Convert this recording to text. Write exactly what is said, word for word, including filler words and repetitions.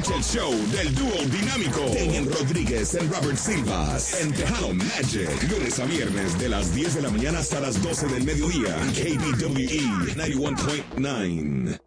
Escucha el show del dúo dinámico Damian Rodríguez y Robert Silvas en Tejano Magic. Lunes a viernes de las diez de la mañana hasta las doce del mediodía. K B W E noventa y uno punto nueve.